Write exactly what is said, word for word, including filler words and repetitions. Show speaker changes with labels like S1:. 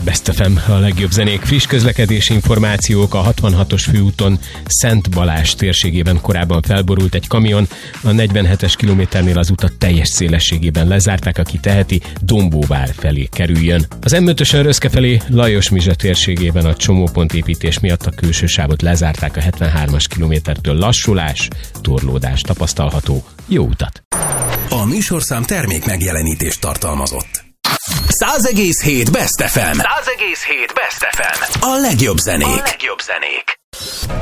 S1: Best ef em, a legjobb zenék. Friss közlekedési információk: a hatvanhatos főúton Szent Balázs térségében korábban felborult egy kamion, a negyvenhetes kilométernél az utat teljes szélességében lezárták, aki teheti, Dombóvár felé kerüljön. Az em ötösön Röszke felé Lajos Mizsa térségében a csomópontépítés miatt a külső sávot lezárták, a hetvenhármas kilométertől lassulás, torlódás tapasztalható. Jó utat!
S2: A műsorszám termék megjelenítést tartalmazott. száz egész hét Best ef em. száz egész hét Best ef em. A legjobb zenék. A legjobb zenék.